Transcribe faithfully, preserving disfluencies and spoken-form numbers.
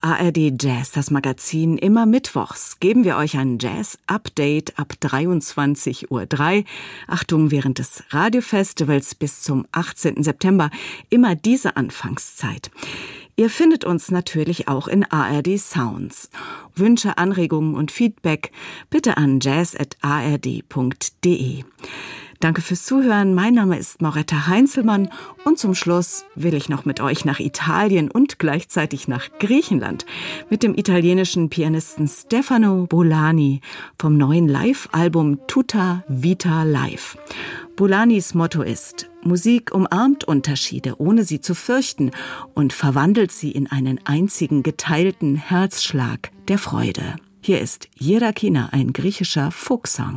A R D Jazz, das Magazin. Immer mittwochs geben wir euch ein Jazz-Update ab dreiundzwanzig Uhr drei. Achtung, während des Radiofestivals bis zum achtzehnten September immer diese Anfangszeit. Ihr findet uns natürlich auch in A R D Sounds. Wünsche, Anregungen und Feedback bitte an jazz at a r d punkt d e. Danke fürs Zuhören. Mein Name ist Moretta Heinzelmann und zum Schluss will ich noch mit euch nach Italien und gleichzeitig nach Griechenland mit dem italienischen Pianisten Stefano Bollani vom neuen Live-Album Tutta Vita Live. Bollanis Motto ist: Musik umarmt Unterschiede, ohne sie zu fürchten, und verwandelt sie in einen einzigen geteilten Herzschlag der Freude. Hier ist Jirakina, ein griechischer Folksong.